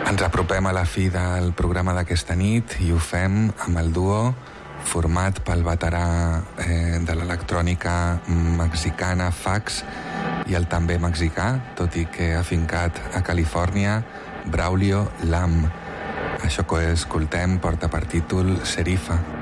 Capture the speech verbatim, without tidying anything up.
Ens apropem a la fi del programa d'aquesta nit i ho fem amb el duo format pel veterà eh, de l'electrònica mexicana Fax i el també mexicà, tot i que afincat a Califòrnia, Braulio Lam. Això que escoltem porta per títol Serifa.